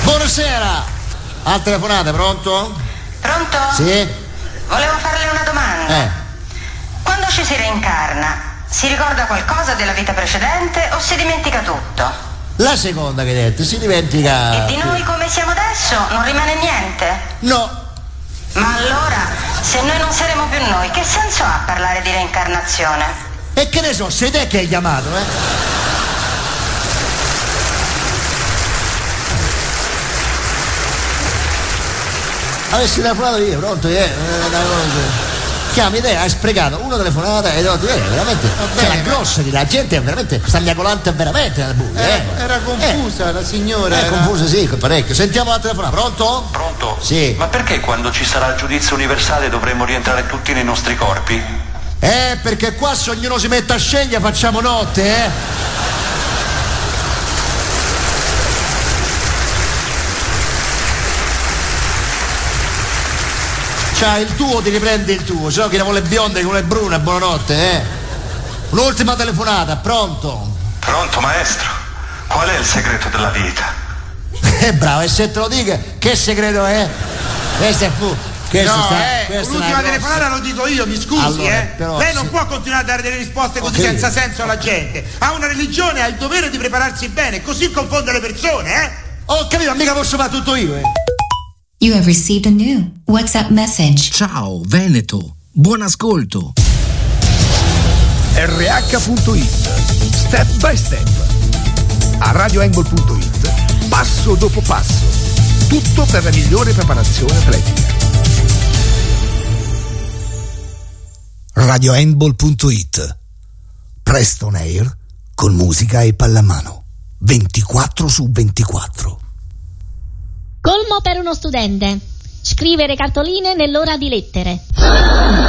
Buonasera. Al telefonate, pronto? Pronto? Sì. Volevo farle una domanda. Quando ci si reincarna, si ricorda qualcosa della vita precedente o si dimentica tutto? La seconda che hai detto, si dimentica. E di noi come siamo adesso non rimane niente? No. Ma allora, se noi non saremo più noi, che senso ha parlare di reincarnazione? E che ne so, sei te che hai chiamato, Avessi telefonato io, pronto? Chiami te, hai sprecato una telefonata e veramente c'è la grossa di la gente, veramente sta miacolante veramente nel buio. Era confusa la signora. Era confusa, sì, parecchio. Sentiamo la telefonata, pronto? Pronto? Sì. Ma perché quando ci sarà il giudizio universale dovremmo rientrare tutti nei nostri corpi? Perché qua se ognuno si mette a scegliere facciamo notte, C'ha il tuo, ti riprendi il tuo, se no chi ne vuole bionde, chi vuole bruna, buonanotte, Un'ultima telefonata, pronto? Pronto, maestro? Qual è il segreto della vita? Bravo, e se te lo dico, che segreto è? Questo è l'ultima telefonata lo dico io, mi scusi, allora, però, lei non può continuare a dare delle risposte così senza senso alla gente. Ha una religione, ha il dovere di prepararsi bene, così confonde le persone, Ho capito, mica posso fare tutto io, You have received a new WhatsApp message. Ciao Veneto, buon ascolto. RH.it, step by step. A radioangle.it, passo dopo passo. Tutto per la migliore preparazione atletica. radiohandball.it, Preston Air con musica e pallamano 24/24. Colmo per uno studente: scrivere cartoline nell'ora di lettere.